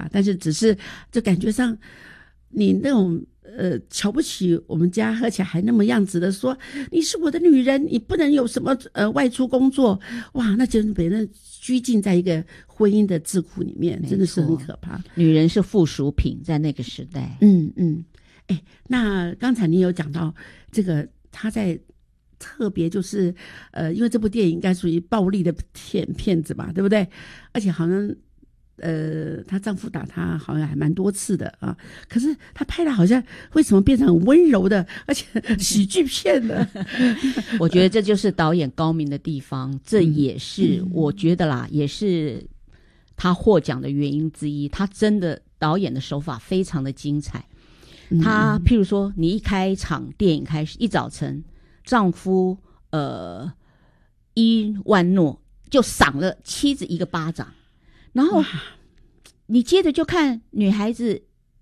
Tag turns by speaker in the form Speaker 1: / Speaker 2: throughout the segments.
Speaker 1: 啦，但是只是就感觉上你那种瞧不起我们家，而且还那么样子的说你是我的女人，你不能有什么外出工作，哇，那真被人拘禁在一个婚姻的桎梏里面，真的是很可怕。
Speaker 2: 女人是附属品，在那个时代。
Speaker 1: 那刚才你有讲到这个，他在特别就是因为这部电影应该属于暴力的片子嘛，对不对？而且好像她丈夫打她好像还蛮多次的啊，可是她拍的好像为什么变成很温柔的，而且喜剧片呢？
Speaker 2: 我觉得这就是导演高明的地方，这也是我觉得啦，也是他获奖的原因之一。他真的导演的手法非常的精彩。他譬如说，你一开场电影开始，一早晨，丈夫伊万诺就赏了妻子一个巴掌，然后你接着就看女孩子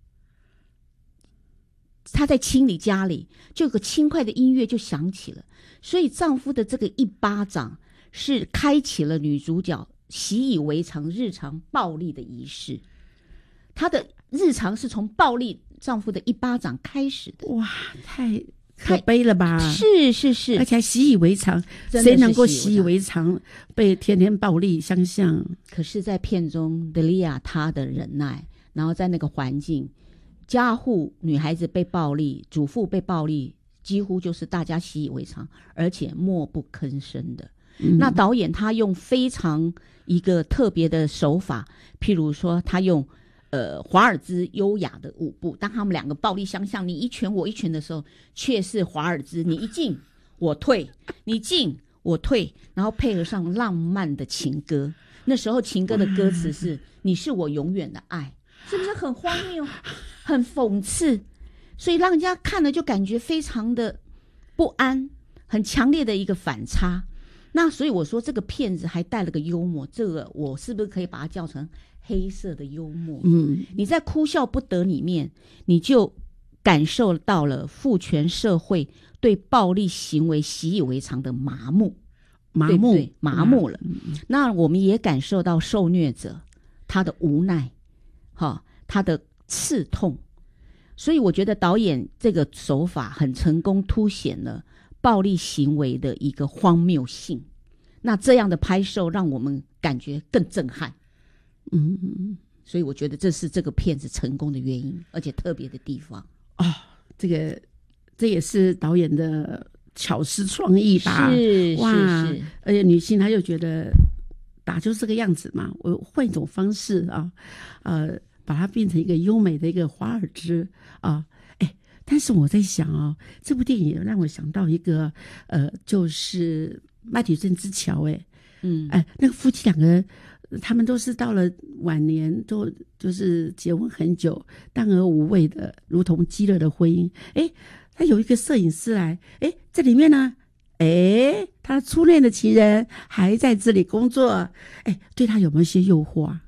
Speaker 2: 她在清理家里，就有个轻快的音乐就响起了，所以丈夫的这个一巴掌是开启了女主角习以为常日常暴力的仪式。她的日常是从暴力丈夫的一巴掌开始的。
Speaker 1: 哇，太可悲了吧？
Speaker 2: 是，
Speaker 1: 而且还习以为常，谁能够习以为常被天天暴力相向？
Speaker 2: 可是在片中德利亚她的忍耐，然后在那个环境，家户女孩子被暴力，主妇被暴力，几乎就是大家习以为常，而且默不吭声的。那导演他用非常一个特别的手法，譬如说他用华尔兹优雅的舞步，当他们两个暴力相向，你一拳我一拳的时候，却是华尔兹，你一进我退，你进我退，然后配合上浪漫的情歌。那时候情歌的歌词是你是我永远的爱，是不是很荒谬，很讽刺，所以让人家看了就感觉非常的不安，很强烈的一个反差。那所以我说这个片子还带了个幽默，这个我是不是可以把它叫成黑色的幽默？你在哭笑不得里面，你就感受到了父权社会对暴力行为习以为常的麻木了。那我们也感受到受虐者他的无奈，他的刺痛。所以我觉得导演这个手法很成功，凸显了暴力行为的一个荒谬性。那这样的拍摄让我们感觉更震撼。所以我觉得这是这个片子成功的原因，而且特别的地方。
Speaker 1: 这也是导演的巧思创意吧？是，而且女性她又觉得打就是这个样子嘛，我换一种方式把它变成一个优美的一个华尔兹啊。但是我在想这部电影让我想到一个就是麦迪逊之桥。那个夫妻两个人他们都是到了晚年就是结婚很久，淡而无味的，如同饥饿的婚姻。他有一个摄影师来，这里面呢，他初恋的情人还在这里工作，对他有没有一些诱惑啊？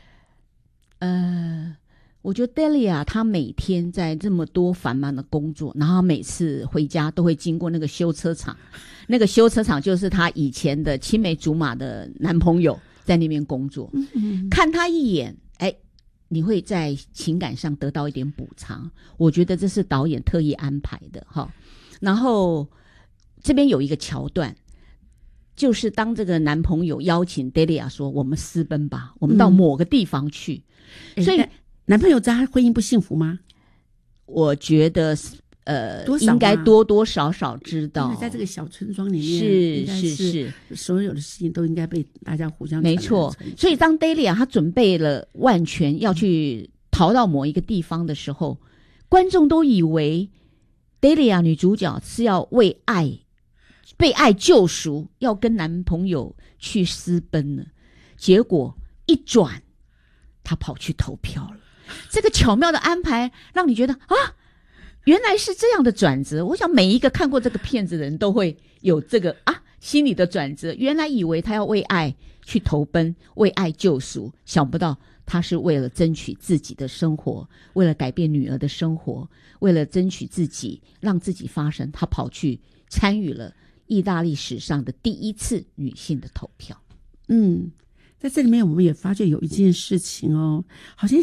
Speaker 2: 我觉得 Delia 她每天在这么多繁忙的工作，然后每次回家都会经过那个修车厂，那个修车厂就是她以前的青梅竹马的男朋友在那边工作。看他一眼，你会在情感上得到一点补偿。我觉得这是导演特意安排的哈。然后这边有一个桥段，就是当这个男朋友邀请 Delia 说我们私奔吧，我们到某个地方去。所以
Speaker 1: 男朋友知道他婚姻不幸福吗？
Speaker 2: 我觉得应该多多少少知道，
Speaker 1: 因为在这个小村庄里面，是所有的事情都应该被大家互相
Speaker 2: 没错。所以当 Delia 他准备了万全要去逃到某一个地方的时候，观众都以为 Delia 女主角是要为被爱救赎，要跟男朋友去私奔了。结果一转，她跑去投票了。这个巧妙的安排让你觉得原来是这样的转折。我想每一个看过这个片子的人都会有这个心理的转折，原来以为他要为爱去投奔，为爱救赎，想不到他是为了争取自己的生活，为了改变女儿的生活，为了争取自己，让自己发声，他跑去参与了意大利史上的第一次女性的投票。
Speaker 1: 在这里面我们也发觉有一件事情好像